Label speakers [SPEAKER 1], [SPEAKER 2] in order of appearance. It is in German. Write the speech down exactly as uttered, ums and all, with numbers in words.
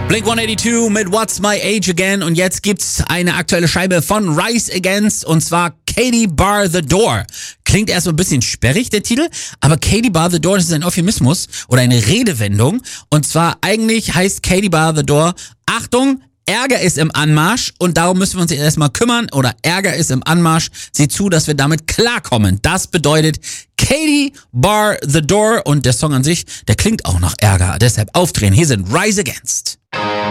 [SPEAKER 1] Blink hundertzweiundachtzig mit What's My Age Again und jetzt gibt's eine aktuelle Scheibe von Rise Against und zwar Katie Bar the Door. Klingt erst so ein bisschen sperrig, der Titel, aber Katie Bar the Door, das ist ein Euphemismus oder eine Redewendung und zwar eigentlich heißt Katie Bar the Door, Achtung, Ärger ist im Anmarsch und darum müssen wir uns jetzt erstmal kümmern oder Ärger ist im Anmarsch. Sieh zu, dass wir damit klarkommen. Das bedeutet Katie Bar the Door und der Song an sich, der klingt auch nach Ärger. Deshalb aufdrehen. Hier sind Rise Against.